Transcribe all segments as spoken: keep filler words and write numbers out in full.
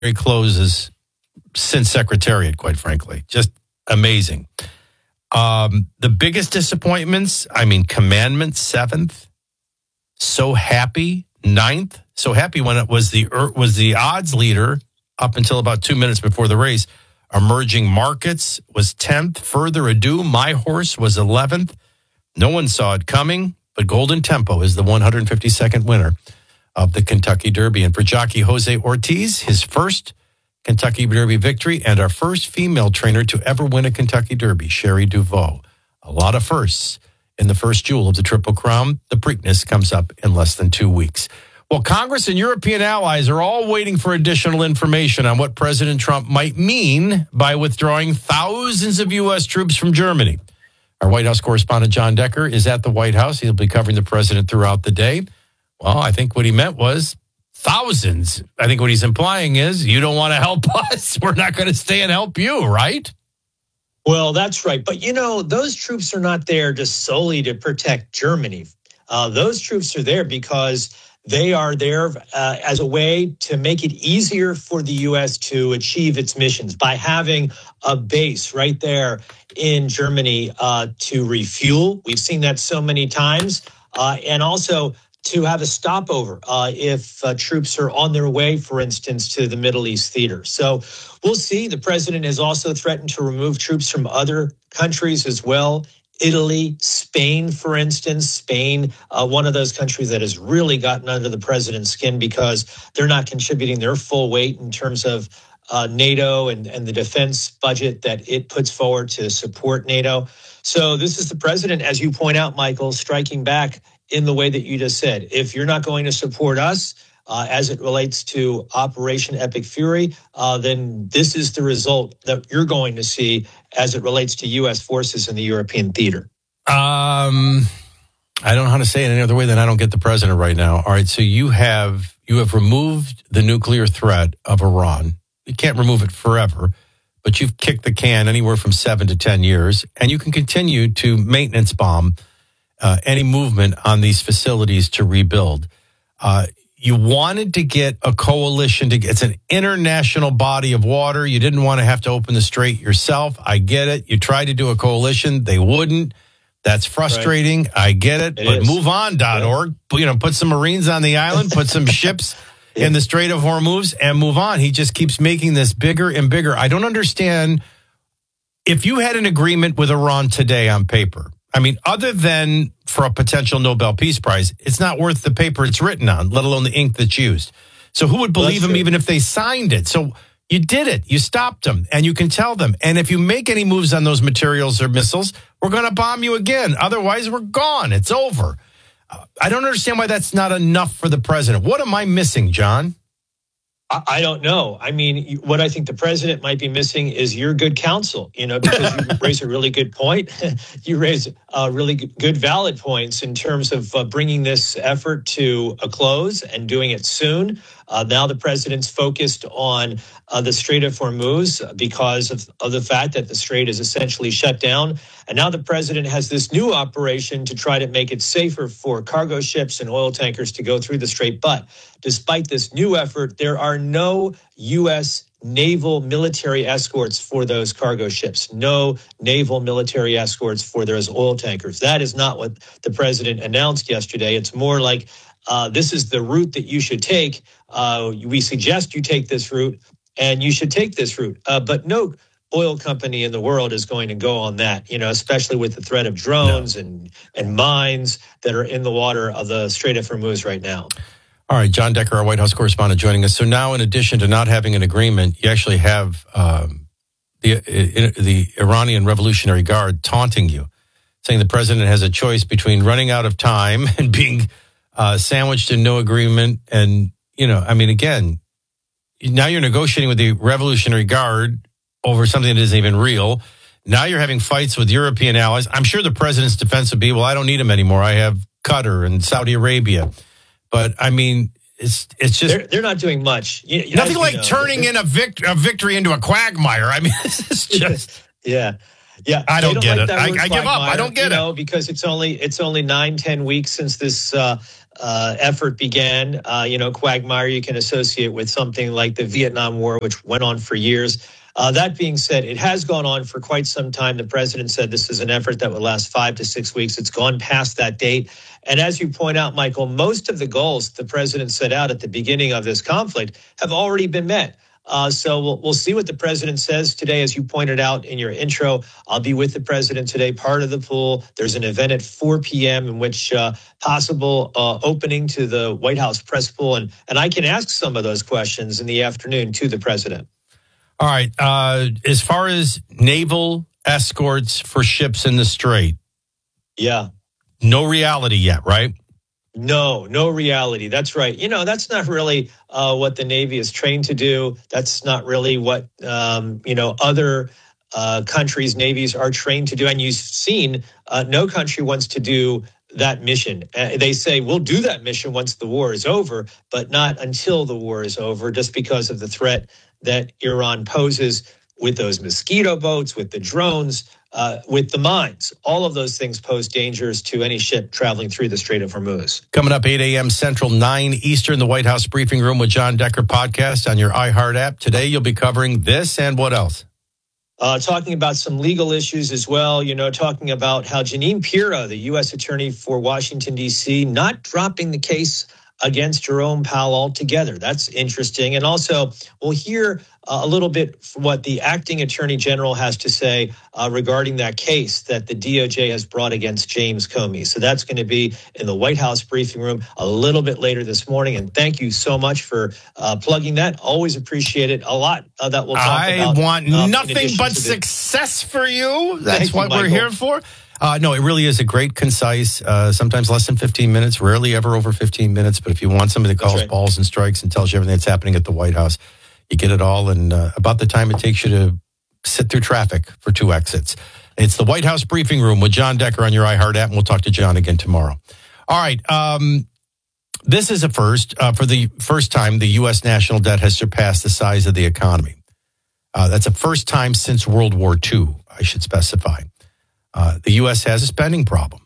closes since Secretariat, quite frankly. Just amazing. Um, the biggest disappointments, I mean, Commandment, seventh. So Happy, ninth. So Happy when it was the was the odds leader up until about two minutes before the race. Emerging Markets was tenth. Further Ado, My Horse was eleventh. No one saw it coming, but Golden Tempo is the one hundred fifty-second winner of the Kentucky Derby. And for jockey Jose Ortiz, his first Kentucky Derby victory and our first female trainer to ever win a Kentucky Derby, Sherry Duveau. A lot of firsts in the first jewel of the Triple Crown. The Preakness comes up in less than two weeks. Well, Congress and European allies are all waiting for additional information on what President Trump might mean by withdrawing thousands of U S troops from Germany. Our White House correspondent, John Decker, is at the White House. He'll be covering the president throughout the day. Well, I think what he meant was thousands. I think what he's implying is you don't want to help us. We're not going to stay and help you, right? Well, that's right. But, you know, those troops are not there just solely to protect Germany. Uh, those troops are there because they are there uh, as a way to make it easier for the U S to achieve its missions by having a base right there in Germany uh, to refuel. We've seen that so many times. Uh, and also to have a stopover uh, if uh, troops are on their way, for instance, to the Middle East theater. So we'll see. The president has also threatened to remove troops from other countries as well. Italy, Spain, for instance. Spain, uh, one of those countries that has really gotten under the president's skin because they're not contributing their full weight in terms of uh, NATO and, and the defense budget that it puts forward to support NATO. So this is the president, as you point out, Michael, striking back in the way that you just said. If you're not going to support us uh, as it relates to Operation Epic Fury, uh, then this is the result that you're going to see as it relates to U S forces in the European theater. Um, I don't know how to say it any other way than I don't get the president right now. All right, so you have you have removed the nuclear threat of Iran. You can't remove it forever, but you've kicked the can anywhere from seven to ten years, and you can continue to maintenance bomb Uh, any movement on these facilities to rebuild. Uh, you wanted to get a coalition to get, it's an international body of water. You didn't want to have to open the strait yourself. I get it. You tried to do a coalition. They wouldn't. That's frustrating. Right. I get it. it but is. move on dot org. Yeah. You know, put some Marines on the island, put some ships yeah. in the Strait of Hormuz and move on. He just keeps making this bigger and bigger. I don't understand. If you had an agreement with Iran today on paper, I mean, other than for a potential Nobel Peace Prize, it's not worth the paper it's written on, let alone the ink that's used. So who would believe them even if they signed it? So you did it. You stopped them, and you can tell them. And if you make any moves on those materials or missiles, we're going to bomb you again. Otherwise, we're gone. It's over. Uh, I don't understand why that's not enough for the president. What am I missing, John? I don't know. I mean, what I think the president might be missing is your good counsel, you know, because you raise a really good point. You raise uh, really good, valid points in terms of uh, bringing this effort to a close and doing it soon. Uh, now the president's focused on uh, the Strait of Hormuz because of, of the fact that the strait is essentially shut down. And now the president has this new operation to try to make it safer for cargo ships and oil tankers to go through the strait. But despite this new effort, there are no U S naval military escorts for those cargo ships, no naval military escorts for those oil tankers. That is not what the president announced yesterday. It's more like uh, this is the route that you should take. Uh, we suggest you take this route, and you should take this route. Uh, but no oil company in the world is going to go on that, you know, especially with the threat of drones no. and, and mines that are in the water of the Strait of Hormuz right now. All right, John Decker, our White House correspondent, joining us. So now, in addition to not having an agreement, you actually have um, the uh, the Iranian Revolutionary Guard taunting you, saying the president has a choice between running out of time and being uh, sandwiched in no agreement. And, you know, I mean, again, now you're negotiating with the Revolutionary Guard over something that isn't even real. Now you're having fights with European allies. I'm sure the president's defense would be, well, I don't need them anymore. I have Qatar and Saudi Arabia. But, I mean, it's it's just... They're, they're not doing much. You, nothing like know, turning in a, vict- a victory into a quagmire. I mean, this is just... yeah. Yeah. I don't, don't get like it. I, I give up. I don't get you it. Know, because it's only it's only nine, ten weeks since this uh, uh, effort began. Uh, you know, quagmire you can associate with something like the Vietnam War, which went on for years. Uh, that being said, it has gone on for quite some time. The president said this is an effort that would last five to six weeks. It's gone past that date. And as you point out, Michael, most of the goals the president set out at the beginning of this conflict have already been met. Uh, so we'll, we'll see what the president says today. As you pointed out in your intro, I'll be with the president today, part of the pool. There's an event at four p.m. in which uh, possible uh, opening to the White House press pool. And, and I can ask some of those questions in the afternoon to the president. All right. Uh, as far as naval escorts for ships in the Strait. Yeah. No reality yet, right? No, no reality. That's right. You know, that's not really uh, what the Navy is trained to do. That's not really what, um, you know, other uh, countries' navies are trained to do. And you've seen uh, no country wants to do that mission. Uh, they say, we'll do that mission once the war is over, but not until the war is over, just because of the threat that Iran poses with those mosquito boats, with the drones, uh, with the mines. All of those things pose dangers to any ship traveling through the Strait of Hormuz. Coming up eight a.m. Central, nine Eastern, the White House Briefing Room with John Decker podcast on your iHeart app. Today, you'll be covering this and what else? Uh, talking about some legal issues as well, you know, talking about how Jeanine Pirro, the U S attorney for Washington, D C, not dropping the case against Jerome Powell altogether. That's interesting. And also, we'll hear uh, a little bit what the acting attorney general has to say uh, regarding that case that the D O J has brought against James Comey. So that's going to be in the White House briefing room a little bit later this morning. And thank you so much for uh, plugging that. Always appreciate it. A lot uh, that we'll talk I about. I want um, nothing but the- success for you. That's Thank what you, we're Michael. here for. Uh, no, it really is a great, concise, uh, sometimes less than fifteen minutes, rarely ever over fifteen minutes. But if you want somebody that calls That's right. balls and strikes and tells you everything that's happening at the White House, you get it all in uh, about the time it takes you to sit through traffic for two exits. It's the White House Briefing Room with John Decker on your iHeart app, and we'll talk to John again tomorrow. All right. Um, this is a first. Uh, for the first time, the U S national debt has surpassed the size of the economy. Uh, that's the first time since World War Two, I should specify. Uh, the U S has a spending problem.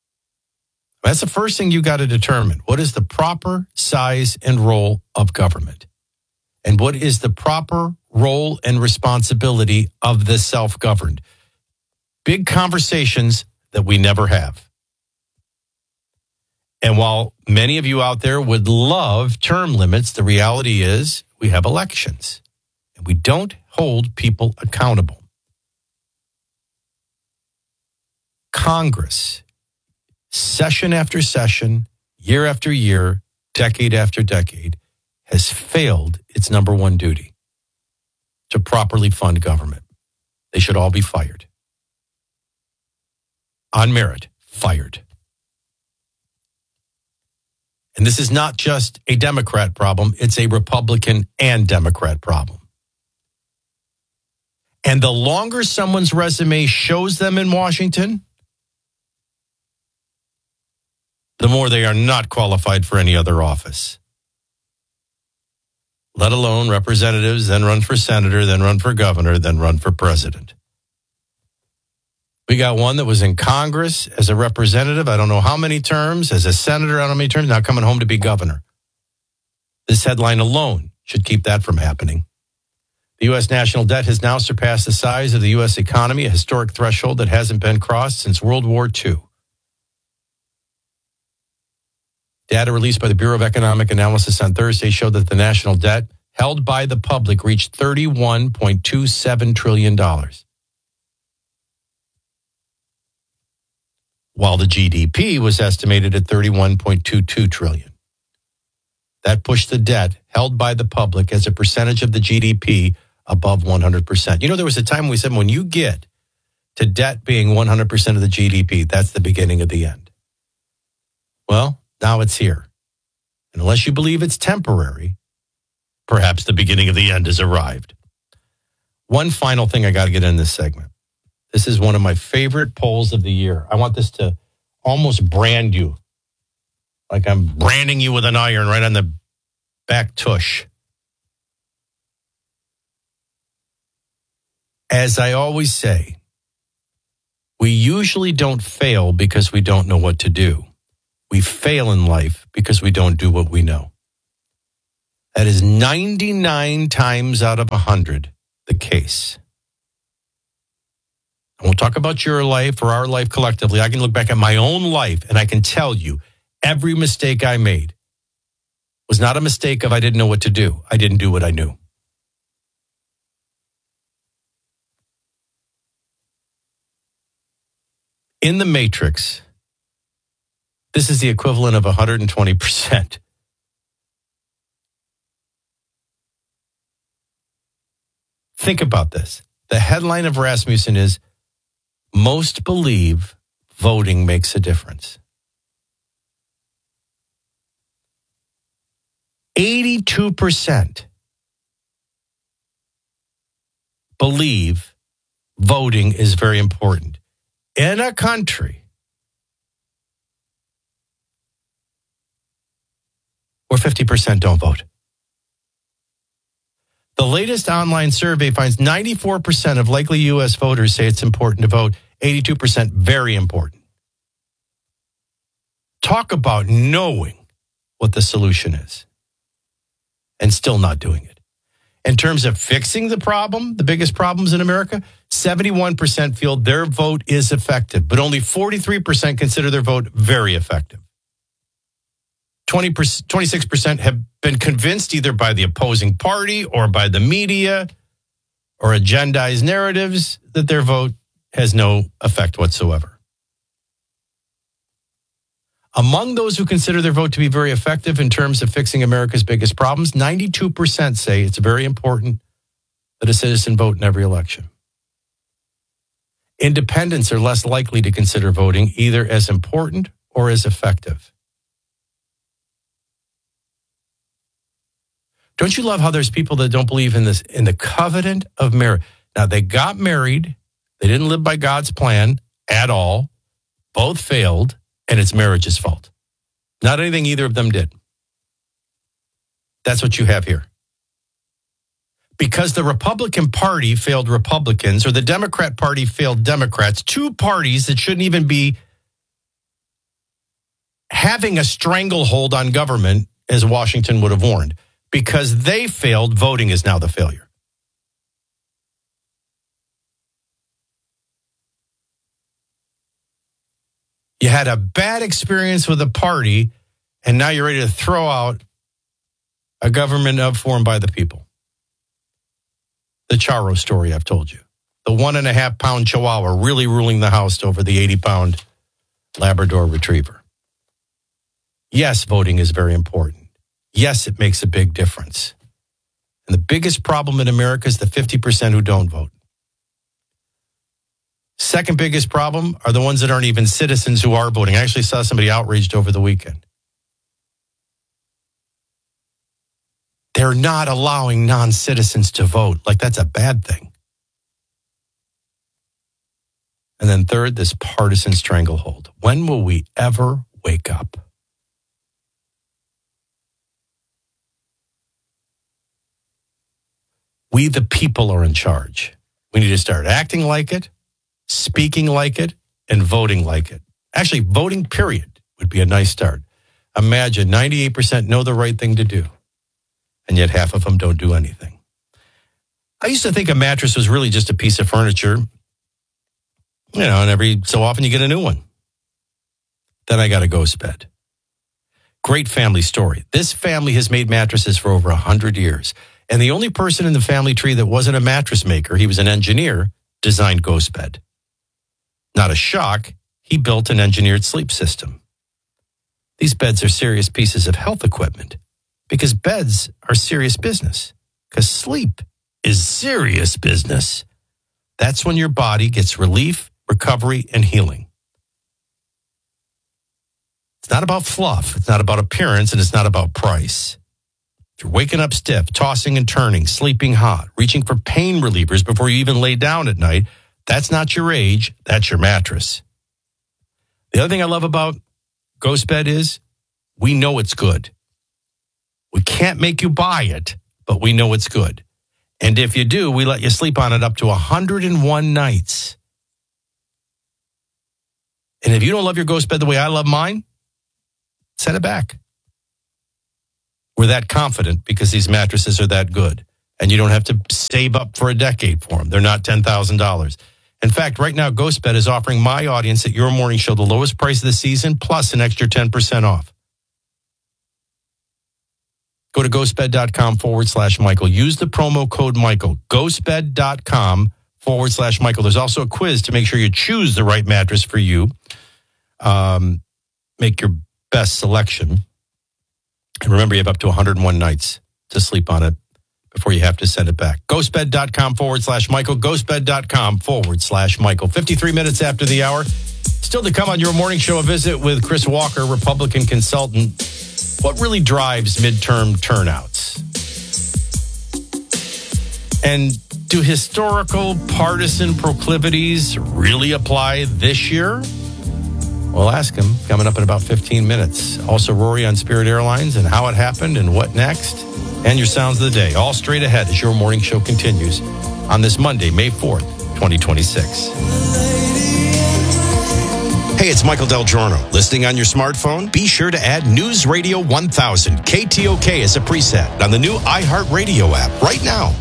That's the first thing you got to determine. What is the proper size and role of government? And what is the proper role and responsibility of the self-governed? Big conversations that we never have. And while many of you out there would love term limits, the reality is we have elections. And we don't hold people accountable. Congress, session after session, year after year, decade after decade, has failed its number one duty, to properly fund government. They should all be fired. On merit, fired. And this is not just a Democrat problem, it's a Republican and Democrat problem. And the longer someone's resume shows them in Washington, the more they are not qualified for any other office. Let alone representatives, then run for senator, then run for governor, then run for president. We got one that was in Congress as a representative, I don't know how many terms, as a senator, I don't know how many terms, now coming home to be governor. This headline alone should keep that from happening. The U S national debt has now surpassed the size of the U S economy, a historic threshold that hasn't been crossed since World War Two. Data released by the Bureau of Economic Analysis on Thursday showed that the national debt held by the public reached thirty-one point two seven trillion dollars, while the G D P was estimated at thirty-one point two two trillion dollars. That pushed the debt held by the public as a percentage of the G D P above one hundred percent. You know, there was a time we said when you get to debt being one hundred percent of the G D P, that's the beginning of the end. Well, now it's here. And unless you believe it's temporary, perhaps the beginning of the end has arrived. One final thing I got to get in this segment. This is one of my favorite polls of the year. I want this to almost brand you, like I'm branding you with an iron right on the back tush. As I always say, we usually don't fail because we don't know what to do. We fail in life because we don't do what we know. That is ninety-nine times out of one hundred the case. I won't talk about your life or our life collectively. I can look back at my own life and I can tell you every mistake I made was not a mistake of I didn't know what to do. I didn't do what I knew. In the Matrix, this is the equivalent of one hundred twenty percent. Think about this. The headline of Rasmussen is, most believe voting makes a difference. eighty-two percent believe voting is very important. In a country where fifty percent don't vote. The latest online survey finds ninety-four percent of likely U S voters say it's important to vote, eighty-two percent very important. Talk about knowing what the solution is and still not doing it. In terms of fixing the problem, the biggest problems in America, seventy-one percent feel their vote is effective, but only forty-three percent consider their vote very effective. twenty percent, twenty-six percent have been convinced either by the opposing party or by the media or agendized narratives that their vote has no effect whatsoever. Among those who consider their vote to be very effective in terms of fixing America's biggest problems, ninety-two percent say it's very important that a citizen vote in every election. Independents are less likely to consider voting either as important or as effective. Don't you love how there's people that don't believe in this, in the covenant of marriage? Now, they got married. They didn't live by God's plan at all. Both failed, and it's marriage's fault. Not anything either of them did. That's what you have here. Because the Republican Party failed Republicans, or the Democrat Party failed Democrats, two parties that shouldn't even be having a stranglehold on government, as Washington would have warned. Because they failed, voting is now the failure. You had a bad experience with a party, and now you're ready to throw out a government of formed by the people. The Charo story I've told you. The one and a half pound Chihuahua really ruling the house over the eighty pound Labrador Retriever. Yes, voting is very important. Yes, it makes a big difference. And the biggest problem in America is the fifty percent who don't vote. Second biggest problem are the ones that aren't even citizens who are voting. I actually saw somebody outraged over the weekend. They're not allowing non-citizens to vote. Like that's a bad thing. And then third, this partisan stranglehold. When will we ever wake up? We, the people, are in charge. We need to start acting like it, speaking like it, and voting like it. Actually, voting, period, would be a nice start. Imagine ninety-eight percent know the right thing to do, and yet half of them don't do anything. I used to think a mattress was really just a piece of furniture, you know, and every so often you get a new one. Then I got a ghost bed. Great family story. This family has made mattresses for over one hundred years. And the only person in the family tree that wasn't a mattress maker, he was an engineer, designed Ghost Bed. Not a shock, he built an engineered sleep system. These beds are serious pieces of health equipment because beds are serious business, because sleep is serious business. That's when your body gets relief, recovery, and healing. It's not about fluff, it's not about appearance, and it's not about price. If you're waking up stiff, tossing and turning, sleeping hot, reaching for pain relievers before you even lay down at night, that's not your age, that's your mattress. The other thing I love about Ghost Bed is we know it's good. We can't make you buy it, but we know it's good. And if you do, we let you sleep on it up to one hundred one nights. And if you don't love your Ghost Bed the way I love mine, send it back. We're that confident because these mattresses are that good. And you don't have to save up for a decade for them. They're not ten thousand dollars. In fact, right now, GhostBed is offering my audience at Your Morning Show the lowest price of the season plus an extra ten percent off. Go to ghostbed.com forward slash Michael. Use the promo code Michael. Ghostbed.com forward slash Michael. There's also a quiz to make sure you choose the right mattress for you. Um, make your best selection. And remember, you have up to one hundred one nights to sleep on it before you have to send it back. Ghostbed.com forward slash Michael. Ghostbed.com forward slash Michael. fifty-three minutes after the hour. Still to come on Your Morning Show, a visit with Chris Walker, Republican consultant. What really drives midterm turnouts? And do historical partisan proclivities really apply this year? We'll ask him coming up in about fifteen minutes. Also, Rory on Spirit Airlines and how it happened and what next. And your sounds of the day. All straight ahead as Your Morning Show continues on this Monday, May fourth, twenty twenty-six. Hey, it's Michael Del Giorno. Listening on your smartphone? Be sure to add News Radio one thousand K T O K as a preset on the new iHeartRadio app right now.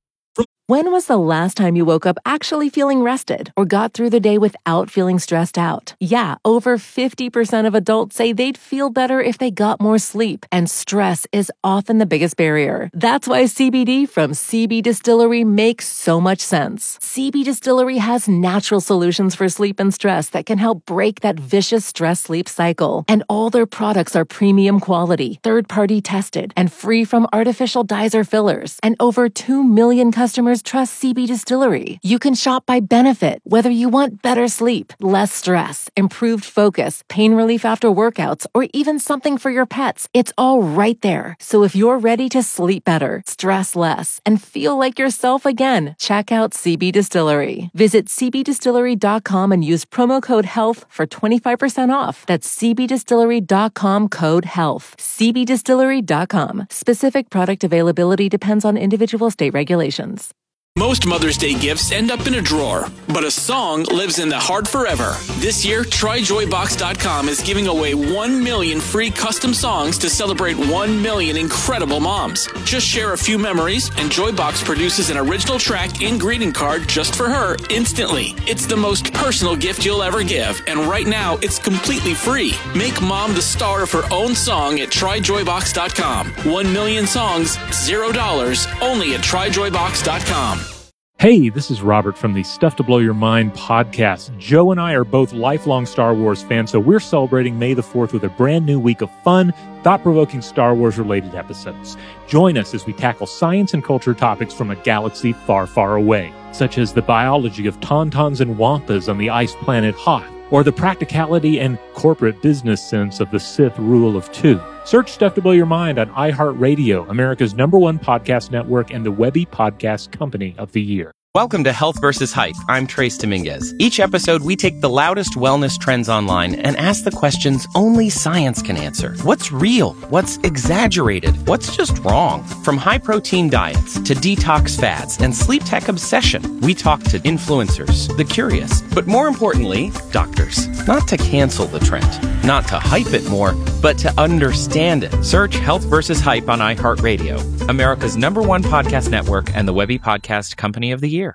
When was the last time you woke up actually feeling rested or got through the day without feeling stressed out? Yeah, over fifty percent of adults say they'd feel better if they got more sleep, and stress is often the biggest barrier. That's why C B D from C B Distillery makes so much sense. C B Distillery has natural solutions for sleep and stress that can help break that vicious stress-sleep cycle. And all their products are premium quality, third-party tested, and free from artificial dyes or fillers. And over two million customers trust C B Distillery. You can shop by benefit, whether you want better sleep, less stress, improved focus, pain relief after workouts, or even something for your pets. It's all right there. So if you're ready to sleep better, stress less, and feel like yourself again, check out C B Distillery. Visit c b distillery dot com and use promo code HEALTH for twenty-five percent off. That's c b distillery dot com code HEALTH. c b distillery dot com. Specific product availability depends on individual state regulations. Most Mother's Day gifts end up in a drawer, but a song lives in the heart forever. This year, try joy box dot com is giving away one million free custom songs to celebrate one million incredible moms. Just share a few memories, and Joybox produces an original track and greeting card just for her instantly. It's the most personal gift you'll ever give, and right now, it's completely free. Make mom the star of her own song at try joy box dot com. One million songs, zero dollars, only at try joy box dot com. Hey, this is Robert from the Stuff to Blow Your Mind podcast. Joe and I are both lifelong Star Wars fans, so we're celebrating May the fourth with a brand new week of fun, thought-provoking Star Wars-related episodes. Join us as we tackle science and culture topics from a galaxy far, far away, such as the biology of tauntauns and wampas on the ice planet Hoth, or the practicality and corporate business sense of the Sith rule of two. Search Stuff to Blow Your Mind on iHeartRadio, America's number one podcast network and the Webby Podcast Company of the Year. Welcome to Health versus Hype. I'm Trace Dominguez. Each episode, we take the loudest wellness trends online and ask the questions only science can answer. What's real? What's exaggerated? What's just wrong? From high-protein diets to detox fads and sleep tech obsession, we talk to influencers, the curious, but more importantly, doctors. Not to cancel the trend, not to hype it more, but to understand it. Search Health versus Hype on iHeartRadio, America's number one podcast network and the Webby Podcast Company of the Year.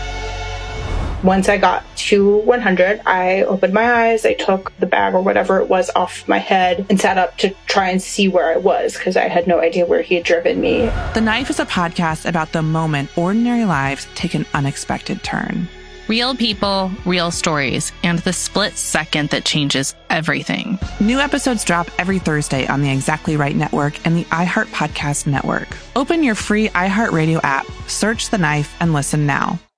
Once I got to one hundred, I opened my eyes, I took the bag or whatever it was off my head and sat up to try and see where I was because I had no idea where he had driven me. The Knife is a podcast about the moment ordinary lives take an unexpected turn. Real people, real stories, and the split second that changes everything. New episodes drop every Thursday on the Exactly Right Network and the iHeart Podcast Network. Open your free iHeartRadio app, search The Knife, and listen now.